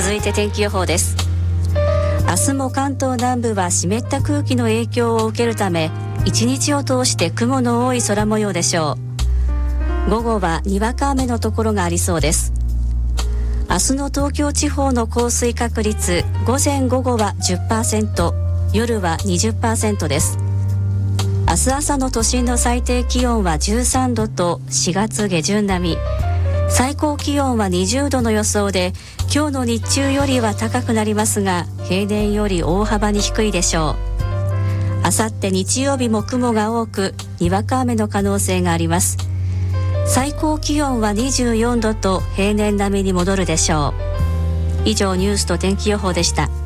続いて天気予報です。明日も関東南部は湿った空気の影響を受けるため、一日を通して雲の多い空模様でしょう。午後はにわか雨のところがありそうです。明日の東京地方の降水確率、午前午後は 10%、夜は 20% です。明日朝の都心の最低気温は13度と4月下旬並み、最高気温は20度の予想で、今日の日中よりは高くなりますが、平年より大幅に低いでしょう。あさって日曜日も雲が多く、にわか雨の可能性があります。最高気温は24度と平年並みに戻るでしょう。以上、ニュースと天気予報でした。